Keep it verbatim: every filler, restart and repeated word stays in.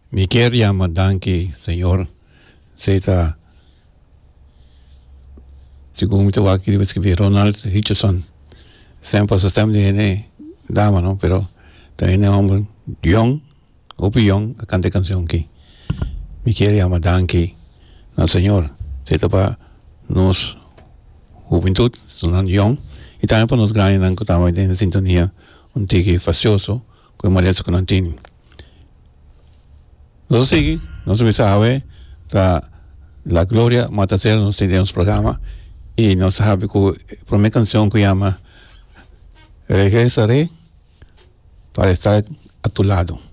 Mi quería madanki, Señor, zeta, según mi tuwa que escribir Ronald Richardson, siempre se está en dama, ¿no? Pero también es un young, upi young, a cante canción que mi quería madanki, no Señor, zeta para nos juventud, son young, y también para nos grandes, en que en sintonía, un tique facioso, como María Soconantini. No sigue, no se sabe, la gloria matacera nos tenemos programa y nos sabe que por una canción que llama Regresaré para estar a tu lado.